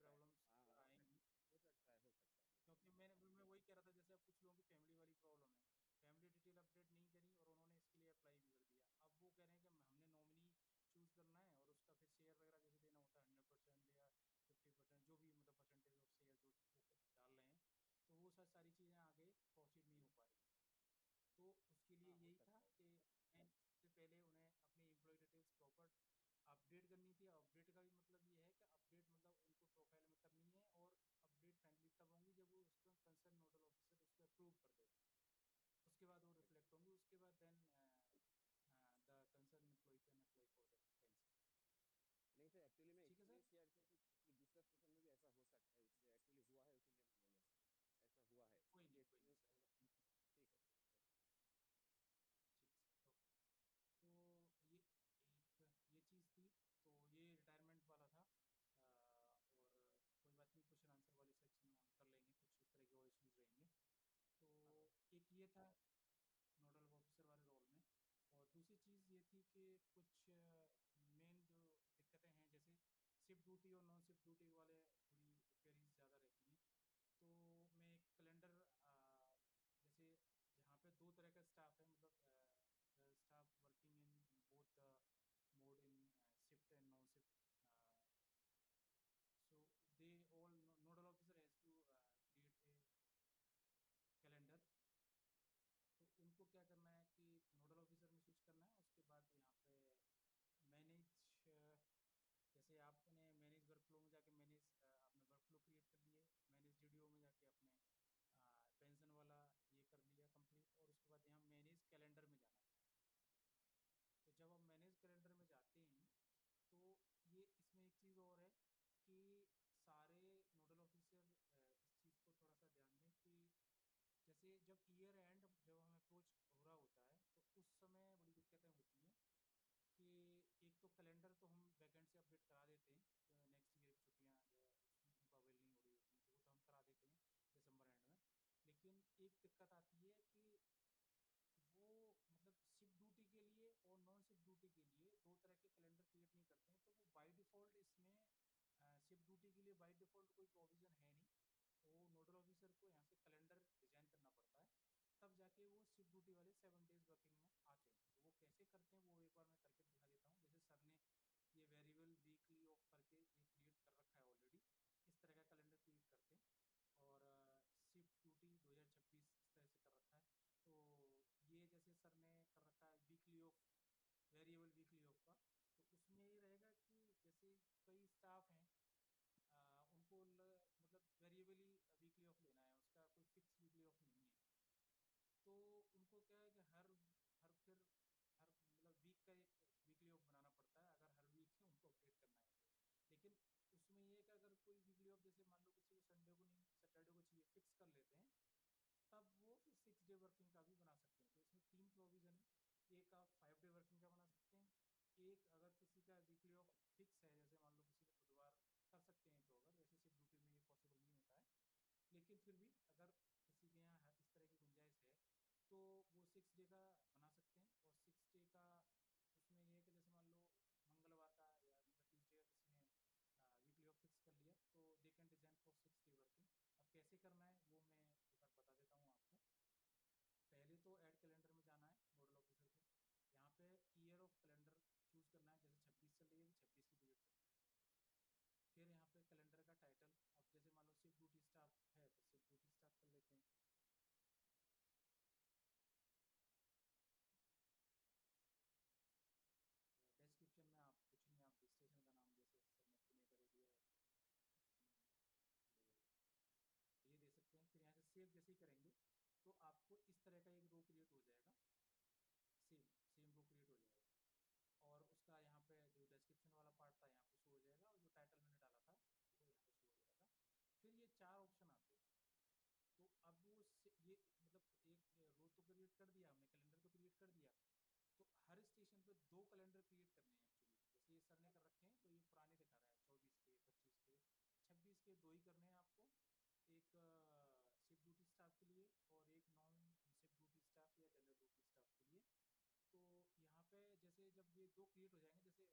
है। प्रॉब्लम्स हाँ हाँ, आएंगी। हो सकता है, हो सकता है, बिल्कुल। क्योंकि मैं वही कह रहा था, जैसे अब कुछ लोगों की फैमिली वाली प्रॉब्लम है, फैमिली डिटेल अपडेट नहीं करी और उन्होंने इसके लिए अप्लाई भी कर दिया। अब वो कह रहे हैं कि हमने नॉमिनी चूज करना है और उसका फिर शेयर वगैरह जैसे देना होता है 100% या 50%, जो भी मतलब परसेंटेज ऑफ शेयर जो वो डाल रहे हैं, तो वो सब सारी चीज़ें आगे प्रोसीड नहीं हो पा रही। तो उसके लिए हाँ, हो यही था सकता है। कि मैं सबसे पहले उन्हें अपनी एम्प्लॉय डिटेल्स प्रॉपर अपडेट करनी थी। अपडेट का भी मतलब ये है कि अपडेट मतलब उनको प्रोफाइल में करनी है, और अपडेट फाइनली तब होंगी जब वो उसको कंसर्न नोडल ऑफिसर उसको अप्रूव कर देगा, उसके बाद वो बिल्कुल। रिफ्लेक्ट होंगी, उसके बाद then the concern employ can apply for the pension. नहीं सर, एक्चुअली मैं ठीक है इसीलिए सर। शेयर किया कि दूसरा स्टेशन में भी ऐसा हो सकता है, इसलिए एक्चुअली हुआ है, इसीलिए मैं बोला। ऐसा हुआ है, मुझे कोई नहीं एक्सपीरियंस सर, होगा। ठीक है, ठीक है, ओके। ठीक है सर, ओके। तो ये एक ये चीज़ थी। तो ये रिटायरमेंट वाला था। और कोई बात नहीं, क्वेश्चन आंसर वाले सेक्शन हम कर लेंगे, कुछ इस तरह के और इश्यूज रहेंगे। तो हाँ हाँ। एक ये था नोडल ऑफिसर वाले रोल में। और दूसरी चीज़ ये थी कि कुछ मेन जो दिक्कतें हैं, जैसे शिफ्ट ड्यूटी और नॉन शिफ्ट ड्यूटी वाले थोड़ी क्वेरीज ज़्यादा रहती हैं। तो मैं एक कैलेंडर, जैसे जहाँ पे दो तरह का स्टाफ है, मतलब staff working in both the mode in shift and non shift, so they all nodal officer has to create a calendar। तो उनको क्या करना है कि नोडल ऑफिसर में स्विच करना है, उसके बाद यहाँ पे मैनेज, जैसे आपने मैनेज वर्कफ्लो में जाके मैनेज आपने वर्कफ्लो क्रिएट कर लिए, मैनेज डीडीओ में जाके अपने पेंशन वाला ये कर लिया कंप्लीट, और उसके बाद यहाँ मैनेज कैलेंडर में जाना है। तो जब हम मैनेज कैलेंडर में जाते हैं, तो ये इसमें एक चीज़ और है कि सारे नोडल ऑफिसर इस चीज़ को थोड़ा सा ध्यान दें कि जैसे जब ईयर एंड जब हमें अप्रोच हो रहा होता है, तो उस समय बड़ी दिक्कतें होती हैं कि एक तो कैलेंडर तो हम बैकेंड से अपडेट करा देते हैं, नेक्स्ट ईयर की छुट्टियां जो उनको अवेल नहीं हो रही होती, तो वो तो हम करा देते हैं दिसंबर एंड में। लेकिन एक दिक्कत आती है कि वो मतलब शिफ्ट ड्यूटी के लिए और नॉन शिफ्ट ड्यूटी के लिए दो तरह के कैलेंडर क्रिएट नहीं करते हैं, तो वो बाय डिफ़ॉल्ट इसमें शिफ्ट ड्यूटी के लिए बाय डिफ़ॉल्ट कोई प्रोविज़न है नहीं। वो नोडल ऑफिसर को यहाँ से कैलेंडर डिजाइन करना पड़ता है, तब जाके वो शिफ्ट ड्यूटी वाले 7 डेज वर्किंग में आते हैं। तो वो कैसे करते हैं वो एक बार मैं करके दिखा देता हूँ। जैसे सर ने ये वेरिएबल वीकली ऑफ करके ये क्रिएट कर रखा है ऑलरेडी, इस तरह का कैलेंडर क्रिएट करते हैं। और शिफ्ट ड्यूटी 2026 इस तरह से कर रखा है। तो ये जैसे सर ने कर रखा है weekly off, variable weekly off का। तो उसमें ये रहेगा कि जैसे कई स्टाफ हैं, उनको मतलब वेरिएबली वीकली ऑफ लेना है, उसका कोई फिक्स वीकली ऑफ नहीं है। तो उनको क्या है कि हर मतलब वीक का एक वीकली ऑफ बनाना पड़ता है, अगर हर वीक है उनको अपडेट करना है तो। लेकिन उसमें ये है कि अगर कोई वीकली ऑफ जैसे मान लो किसी को संडे को नहीं सैटरडे को चाहिए, फिक्स कर लेते हैं, तब वो फिर 6 डे वर्किंग का भी बना सकते हैं। तो इसमें तीन प्रोविजन है। एक आप 5 डे वर्किंग का बना सकते हैं। एक अगर किसी का वीकली ऑफ फिक्स है, जैसे मान लो किसी ने बुधवार कर सकते हैं, तो अगर वैसे शिफ्ट ड्यूटी में ये पॉसिबल नहीं होता है, लेकिन फिर भी अगर किसी के यहाँ इस तरह की गुंजाइश है, तो वो 6 डे का बना सकते हैं। और 6 डे का उसमें ये है कि जैसे मान लो मंगलवार का या मतलब ट्यूसडे का किसी ने वीकली ऑफ फिक्स कर लिया, तो they can design for 6 day working. अब कैसे करना है वो मैं एक बार बता देता हूँ आपको। पहले तो ऐड कैलेंडर में जाना है नोडल ऑफिसर को, यहाँ पे ईयर ऑफ कैलेंडर चूज करना है, जैसे 26 चल रही है, 26 की क्रिएट करनी है। फिर यहाँ पे कैलेंडर का टाइटल, अब जैसे मान लो शिफ्ट ड्यूटी स्टाफ है तो शिफ्ट ड्यूटी स्टाफ कर लेते हैं। डिस्क्रिप्शन में आप कुछ नहीं, आप स्टेशन का नाम जैसे सर ने पुणे का दे दिया है, तो ये दे सकते हैं। फिर यहाँ से सेव जैसे ही करेंगे, तो आपको इस तरह का एक रो क्रिएट हो जाएगा, सेम सेम रो क्रिएट हो जाएगा। और उसका यहाँ पे जो डिस्क्रिप्शन वाला पार्ट था यहाँ पे शो हो जाएगा, और जो टाइटल मैंने डाला था वो यहाँ पे शो हो जाएगा। फिर ये चार ऑप्शन आते हैं। तो अब ये मतलब एक रो तो क्रिएट कर दिया हमने, कैलेंडर तो क्रिएट कर दिया। तो हर स्टेशन पे दो कैलेंडर क्रिएट करने हैं एक्चुअली, जैसे ये सर ने कर रखे हैं, तो ये पुराने दिखा रहा है 24 के, 25 के, 26 के दो ही करने हैं आपको। एक शिफ्ट ड्यूटी स्टाफ के लिए और एक नॉन शिफ्ट ड्यूटी स्टाफ या जनरल ड्यूटी स्टाफ के लिए। तो यहाँ पे जैसे जब ये दो क्रिएट हो जाएंगे, जैसे